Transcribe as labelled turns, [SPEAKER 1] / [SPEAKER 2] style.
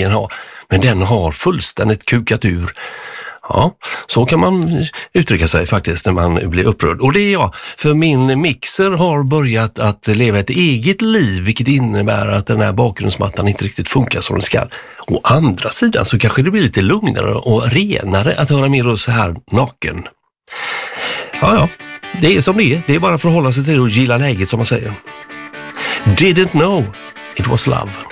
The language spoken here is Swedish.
[SPEAKER 1] harmonin ha. Men den har fullständigt kukat ur. Ja, så kan man uttrycka sig faktiskt när man blir upprörd. Och det är jag, för min mixer har börjat att leva ett eget liv, vilket innebär att den här bakgrundsmattan inte riktigt funkar som den ska. Å andra sidan så kanske det blir lite lugnare och renare att höra mer så här naken. Ja, det är som det är. Det är bara för att hålla sig till det och gilla läget som man säger. Didn't know it was love.